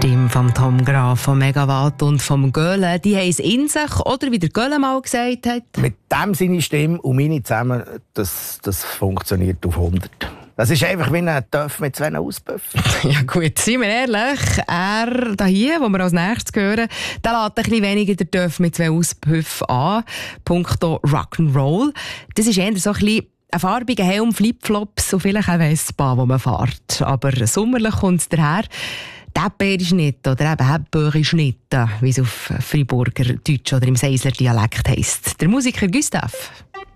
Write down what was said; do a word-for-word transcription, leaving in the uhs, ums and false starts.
Stimme von Tom Graf, von Megawatt und vom Göhle, die haben es in sich, oder wie der Göhle mal gesagt hat. Mit dem seine Stimme und meine zusammen, das, das funktioniert auf hundert. Das ist einfach wie ein Töff mit zwei Auspuffen. Ja gut, seien wir ehrlich, er da hier, wo wir als nächstes hören, der lädt ein bisschen weniger den Töff mit zwei Auspuffen an, punkto Rock'n'Roll. Das ist eher so ein bisschen ein farbiger Helm, Flipflops und vielleicht auch Vespa, wo man fährt. Aber sommerlich kommt es daher. Täpperisschnitt oder eben Häppörischnitt, wie es auf Freiburger Deutsch oder im Seisler Dialekt heisst. Der Musiker Gustav.